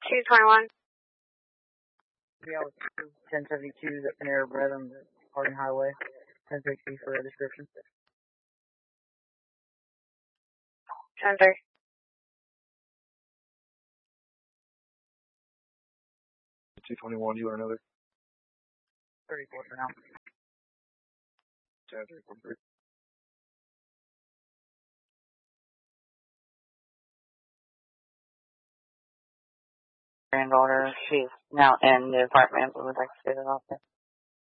221. 1072, the Panera Bread on the Harding Highway. 1060 for a description. 10-3. 221, you want another? 34 for now. 10-3. Granddaughter, she's now in the apartment, but would like to see it off there.